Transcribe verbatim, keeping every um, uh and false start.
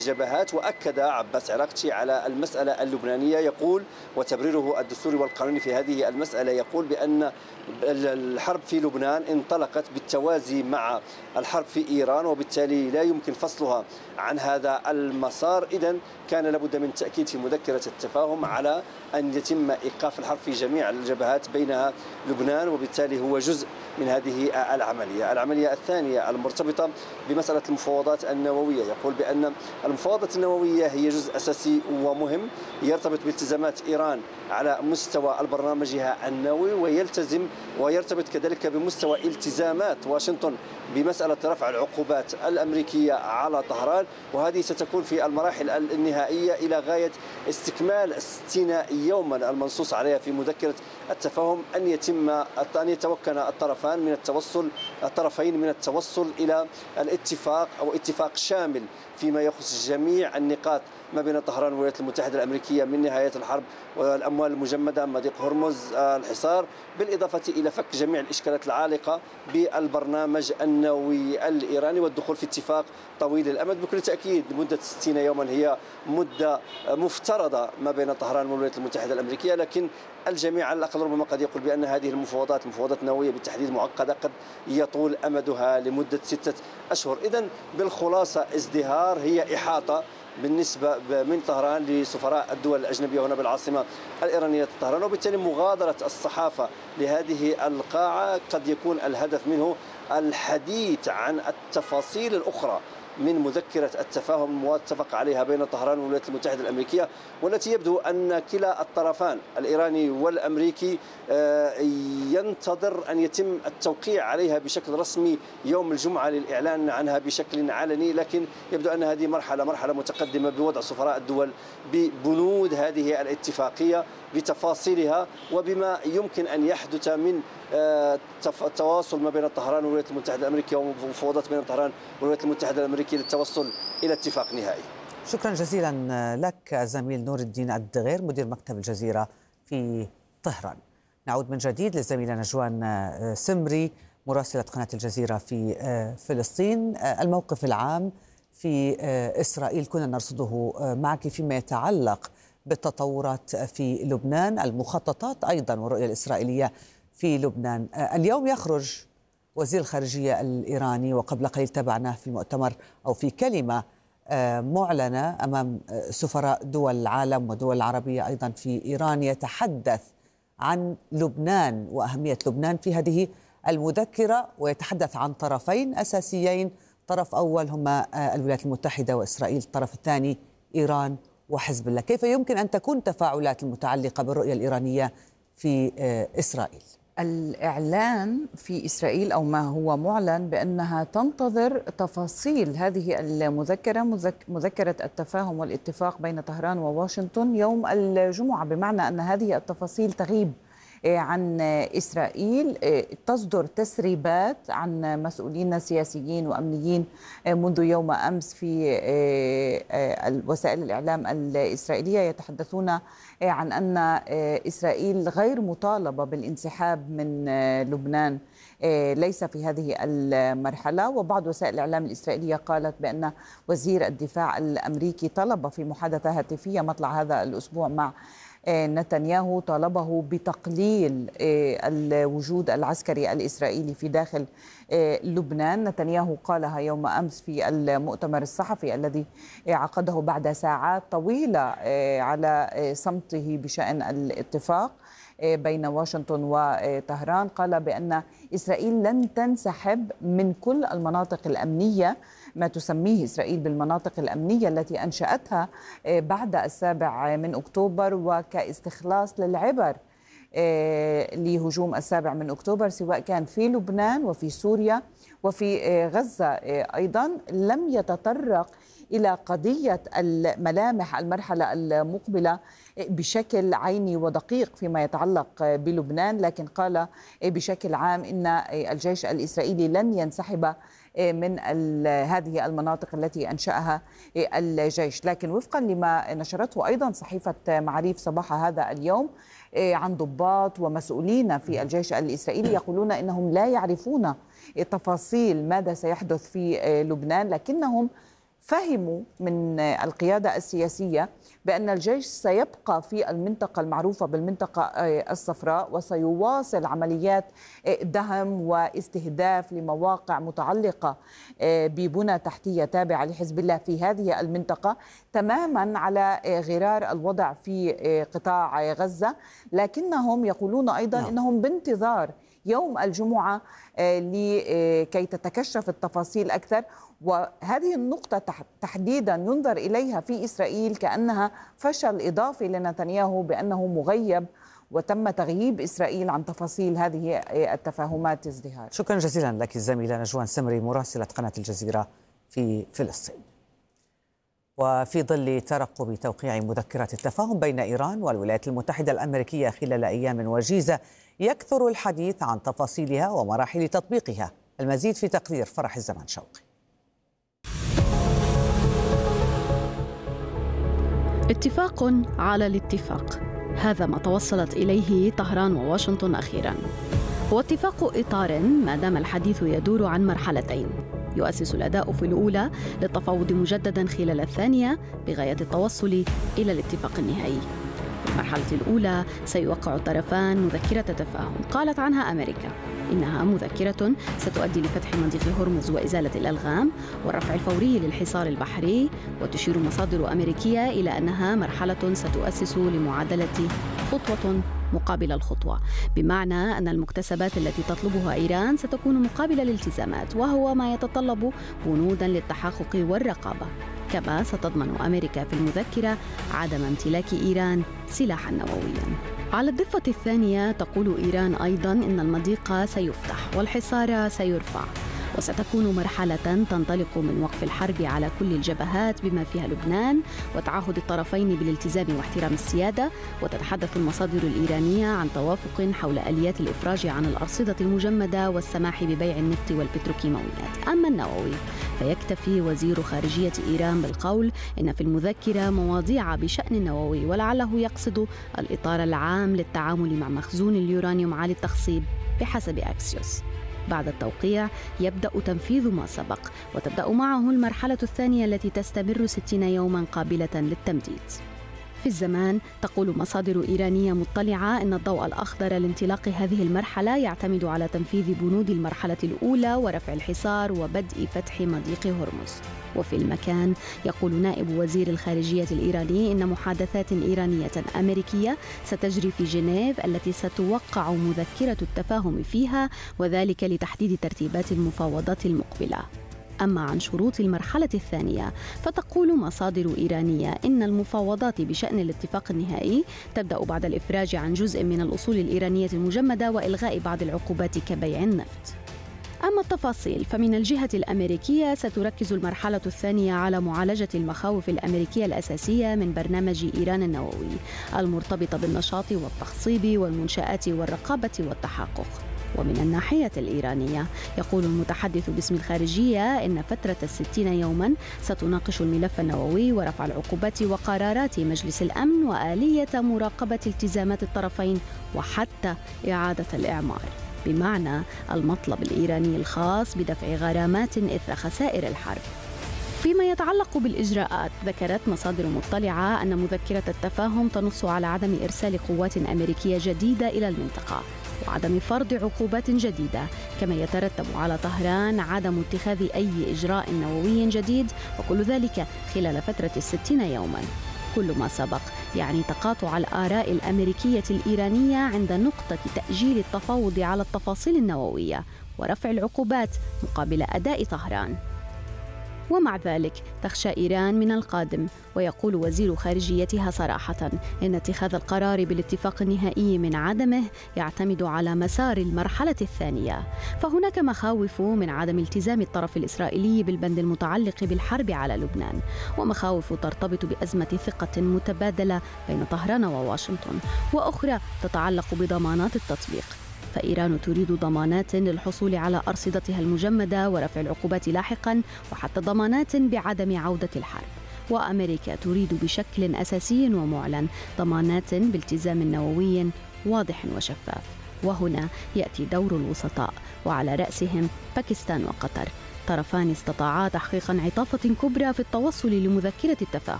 جبهات. وأكد عباس عراقجي على المسألة اللبنانية، يقول وتبريره الدستوري والقانوني في هذه المسألة يقول بأن الحرب في لبنان انطلقت بالتوازي مع الحرب في إيران، وبالتالي لا يمكن فصلها عن هذا المسار. إذن كان لابد من تأكيد في مذكرة التفاهم على أن يتم إيقاف الحرب في جميع الجبهات بينها لبنان، وبالتالي هو جزء من هذه العملية. العملية الثانية المرتبطة بمسألة المفاوضات النووية، يقول بأن المفاوضات النووية هي جزء أساسي ومهم يرتبط بالتزامات إيران على مستوى برنامجها النووي، ويلتزم ويرتبط كذلك بمستوى التزامات واشنطن بمسألة رفع العقوبات الأمريكية على طهران، وهذه ستكون في المراحل النهائية إلى غاية استكمال ستين يوما المنصوص عليها في مذكرة التفاهم، أن يتم أن يتمكن الطرفان من التوصل الطرفين من التوصل إلى الاتفاق أو اتفاق شامل فيما يخص جميع النقاط ما بين طهران والولايات المتحدة الأمريكية من نهاية الحرب والأموال المجمدة، مضيق هرمز، الحصار، بالإضافة إلى فك جميع الإشكالات العالقة بالبرنامج النووي الإيراني والدخول في اتفاق طويل الأمد. بكل تأكيد مدة ستين يوما هي مدة مفترضة ما بين طهران والولايات المتحدة الأمريكية، لكن الجميع على الأقل ربما قد يقول بأن هذه المفاوضات المفاوضات النووية بالتحديد معقدة، قد يطول أمدها لمدة ستة أشهر. إذن بالخلاصة ازدهار هي إحاطة بالنسبة من طهران لسفراء الدول الأجنبية هنا بالعاصمة الإيرانية طهران، وبالتالي مغادرة الصحافة لهذه القاعة قد يكون الهدف منه الحديث عن التفاصيل الأخرى من مذكرة التفاهم المتفق عليها بين طهران والولايات المتحدة الأمريكية، والتي يبدو أن كلا الطرفان الإيراني والأمريكي ينتظر أن يتم التوقيع عليها بشكل رسمي يوم الجمعة للإعلان عنها بشكل علني، لكن يبدو أن هذه مرحلة مرحلة متقدمة بوضع سفراء الدول ببنود هذه الاتفاقية بتفاصيلها وبما يمكن أن يحدث من التواصل ما بين طهران والولايات المتحدة الأمريكية ومفاوضات بين طهران والولايات المتحدة الأمريكية للتوصل إلى اتفاق نهائي. شكرا جزيلا لك زميل نور الدين الدغير مدير مكتب الجزيرة في طهران. نعود من جديد للزميلة نجوان سمري مراسلة قناة الجزيرة في فلسطين. الموقف العام في إسرائيل كنا نرصده معك فيما يتعلق بالتطورات في لبنان، المخططات أيضا والرؤية الإسرائيلية في لبنان. اليوم يخرج وزير الخارجية الإيراني، وقبل قليل تابعناه في مؤتمر أو في كلمة معلنة أمام سفراء دول العالم ودول العربية أيضا في إيران، يتحدث عن لبنان وأهمية لبنان في هذه المذكرة، ويتحدث عن طرفين أساسيين، طرف أول هما الولايات المتحدة وإسرائيل، الطرف الثاني إيران وحزب الله. كيف يمكن أن تكون التفاعلات المتعلقة بالرؤية الإيرانية في إسرائيل؟ الإعلان في إسرائيل أو ما هو معلن بأنها تنتظر تفاصيل هذه المذكرة، مذكرة التفاهم والاتفاق بين طهران وواشنطن يوم الجمعة، بمعنى أن هذه التفاصيل تغيب عن إسرائيل. تصدر تسريبات عن مسؤولين سياسيين وأمنيين منذ يوم أمس في وسائل الإعلام الإسرائيلية، يتحدثون عن أن إسرائيل غير مطالبة بالانسحاب من لبنان، ليس في هذه المرحلة. وبعض وسائل الإعلام الإسرائيلية قالت بأن وزير الدفاع الأمريكي طلب في محادثة هاتفية مطلع هذا الأسبوع مع نتنياهو، طالبه بتقليل الوجود العسكري الإسرائيلي في داخل لبنان. نتنياهو قالها يوم أمس في المؤتمر الصحفي الذي عقده بعد ساعات طويلة على صمته بشأن الاتفاق بين واشنطن وطهران. قال بأن إسرائيل لن تنسحب من كل المناطق الأمنية، ما تسميه إسرائيل بالمناطق الأمنية التي أنشأتها بعد السابع من أكتوبر وكاستخلاص للعبر لهجوم السابع من أكتوبر، سواء كان في لبنان وفي سوريا وفي غزة أيضا. لم يتطرق إلى قضية الملامح المرحلة المقبلة بشكل عيني ودقيق فيما يتعلق بلبنان، لكن قال بشكل عام إن الجيش الإسرائيلي لن ينسحب من هذه المناطق التي أنشأها الجيش. لكن وفقا لما نشرته أيضا صحيفة معاريف صباح هذا اليوم عن ضباط ومسؤولين في الجيش الإسرائيلي يقولون إنهم لا يعرفون تفاصيل ماذا سيحدث في لبنان، لكنهم فهموا من القيادة السياسية بأن الجيش سيبقى في المنطقة المعروفة بالمنطقة الصفراء وسيواصل عمليات دهم واستهداف لمواقع متعلقة ببنى تحتية تابعة لحزب الله في هذه المنطقة، تماما على غرار الوضع في قطاع غزة. لكنهم يقولون أيضا أنهم بانتظار يوم الجمعة لكي تتكشف التفاصيل أكثر. وهذه النقطة تحديدا ينظر إليها في إسرائيل كأنها فشل إضافي لنتنياهو، بأنه مغيب وتم تغييب إسرائيل عن تفاصيل هذه التفاهمات. ازدهار. شكرا جزيلا لك زميلة نجوان سمري مراسلة قناة الجزيرة في فلسطين. وفي ظل ترقب توقيع مذكرة التفاهم بين إيران والولايات المتحدة الأمريكية خلال أيام وجيزة، يكثر الحديث عن تفاصيلها ومراحل تطبيقها. المزيد في تقرير فرح الزمان شوقي. اتفاق على الاتفاق، هذا ما توصلت إليه طهران وواشنطن أخيراً. هو اتفاق إطار ما دام الحديث يدور عن مرحلتين، يؤسس الأداء في الأولى للتفاوض مجدداً خلال الثانية بغاية التوصل إلى الاتفاق النهائي. في المرحلة الأولى سيوقع الطرفان مذكرة تفاهم قالت عنها أمريكا إنها مذكرة ستؤدي لفتح مضيق هرمز وإزالة الألغام والرفع الفوري للحصار البحري. وتشير مصادر أمريكية إلى أنها مرحلة ستؤسس لمعادلة خطوة مقابل الخطوة، بمعنى أن المكتسبات التي تطلبها إيران ستكون مقابل الالتزامات، وهو ما يتطلب بنودا للتحقق والرقابة. كما ستضمن أمريكا في المذكرة عدم امتلاك إيران سلاحاً نووياً. على الضفة الثانية تقول إيران أيضاً إن المضيق سيفتح والحصار سيرفع، وستكون مرحلة تنطلق من وقف الحرب على كل الجبهات بما فيها لبنان وتعهد الطرفين بالالتزام واحترام السيادة. وتتحدث المصادر الإيرانية عن توافق حول آليات الإفراج عن الأرصدة المجمدة والسماح ببيع النفط والبتروكيماويات. أما النووي فيكتفي وزير خارجية إيران بالقول إن في المذكرة مواضيع بشأن النووي، ولعله يقصد الإطار العام للتعامل مع مخزون اليورانيوم عالي التخصيب بحسب أكسيوس. بعد التوقيع يبدأ تنفيذ ما سبق، وتبدأ معه المرحلة الثانية التي تستمر ستين يوماً قابلة للتمديد. في الزمان تقول مصادر إيرانية مطلعة أن الضوء الأخضر لانطلاق هذه المرحلة يعتمد على تنفيذ بنود المرحلة الأولى ورفع الحصار وبدء فتح مضيق هرمز. وفي المكان يقول نائب وزير الخارجية الإيراني إن محادثات إيرانية أمريكية ستجري في جنيف التي ستوقع مذكرة التفاهم فيها، وذلك لتحديد ترتيبات المفاوضات المقبلة. أما عن شروط المرحلة الثانية فتقول مصادر إيرانية إن المفاوضات بشأن الاتفاق النهائي تبدأ بعد الإفراج عن جزء من الأصول الإيرانية المجمدة وإلغاء بعض العقوبات كبيع النفط. أما التفاصيل فمن الجهة الأمريكية ستركز المرحلة الثانية على معالجة المخاوف الأمريكية الأساسية من برنامج إيران النووي المرتبطة بالنشاط والتخصيب والمنشآت والرقابة والتحقق. ومن الناحية الإيرانية يقول المتحدث باسم الخارجية إن فترة الستين يوماً ستناقش الملف النووي ورفع العقوبات وقرارات مجلس الأمن وآلية مراقبة التزامات الطرفين وحتى إعادة الإعمار، بمعنى المطلب الإيراني الخاص بدفع غرامات إثر خسائر الحرب. فيما يتعلق بالإجراءات ذكرت مصادر مطلعة أن مذكرة التفاهم تنص على عدم إرسال قوات أمريكية جديدة إلى المنطقة وعدم فرض عقوبات جديدة، كما يترتب على طهران عدم اتخاذ أي إجراء نووي جديد، وكل ذلك خلال فترة الستين يوماً. كل ما سبق يعني تقاطع الآراء الأمريكية الإيرانية عند نقطة تأجيل التفاوض على التفاصيل النووية ورفع العقوبات مقابل أداء طهران. ومع ذلك تخشى إيران من القادم، ويقول وزير خارجيتها صراحة إن اتخاذ القرار بالاتفاق النهائي من عدمه يعتمد على مسار المرحلة الثانية. فهناك مخاوف من عدم التزام الطرف الإسرائيلي بالبند المتعلق بالحرب على لبنان، ومخاوف ترتبط بأزمة ثقة متبادلة بين طهران وواشنطن، وأخرى تتعلق بضمانات التطبيق. فإيران تريد ضمانات للحصول على أرصدتها المجمدة ورفع العقوبات لاحقاً، وحتى ضمانات بعدم عودة الحرب. وأمريكا تريد بشكل أساسي ومعلن ضمانات بالتزام نووي واضح وشفاف. وهنا يأتي دور الوسطاء، وعلى رأسهم باكستان وقطر، طرفان استطاعا تحقيق انعطافة كبرى في التوصل لمذكرة التفاهم.